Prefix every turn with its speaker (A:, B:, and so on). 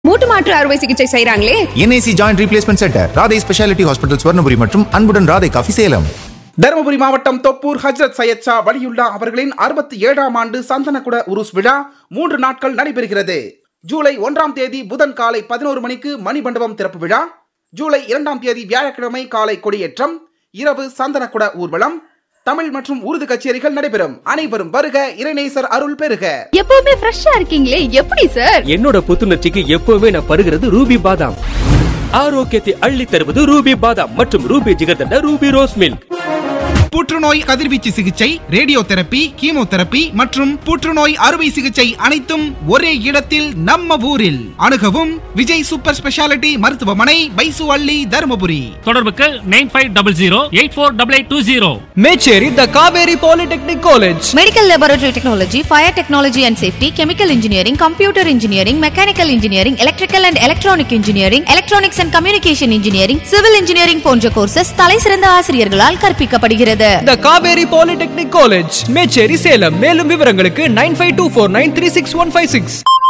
A: மூட்டு மாற்று அறுவை சிகிச்சை செய்றாங்களே.
B: NAC joint replacement centre, Radhai speciality hospital, Swarnapuri மற்றும் அன்புடன் ராதை காஃபி, சேலம்.
C: தருமபுரி மாவட்டம் தொப்பூர் ஹஜ்ரத் சையத் ஷா வலியுல்லா அவர்களின் 67ஆம் ஆண்டு சந்தனக்குட உருஸ் விழா 3 நாட்கள் நடைபெறுகிறது. ஜூலை 1ஆம் தேதி புதன் காலை 11 மணிக்கு மணிமண்டபம் திறப்பு விழா, ஜூலை 2ஆம் தேதி வியாழக்கிழமை காலை கொடியேற்றம், இரவு சந்தனக்குட ஊர்வலம், தமிழ் மற்றும் உருது கச்சேரிகள் நடைபெறும். அனைவரும் வருக, இறைநேசர் அருள் பெறுக.
A: எப்பவுமே ஃப்ரெஷ்ஷா இருக்கீங்களே, எப்படி சார்?
D: என்னோட புத்துணர்ச்சிக்கு எப்பவுமே நான் பருகிறது ரூபி பாதாம். ஆரோக்கியத்தை அள்ளி தருவது ரூபி பாதாம் மற்றும் Ruby jigarthanda Ruby rose milk.
C: புற்றுநோய் கதிர்வீச்சு சிகிச்சை, ரேடியோ தெரப்பி, கீமோதெரப்பி மற்றும் புற்றுநோய் அறுவை சிகிச்சை அனைத்தும் ஒரே இடத்தில் நம்ம ஊரில். அணுகவும் விஜய் சூப்பர் ஸ்பெஷாலிட்டி மருத்துவமனை, பைசு அள்ளி, தருமபுரி.
E: தொடர்புக்கு 9500848820.
F: மேச்சேரி த Kaveri polytechnic college.
G: Medical laboratory technology, fire technology and safety, chemical engineering, computer engineering, mechanical engineering, electrical and electronic engineering, electronics and communication engineering, civil engineering போன்ற கோர்சஸ் தலைசிறந்த ஆசிரியர்களால் கற்பிக்கப்படுகிறது.
F: த காவேரி பாலிடெக்னிக் காலேஜ், மேச்சேரி, சேலம். மேலும் விவரங்களுக்கு 9524936156.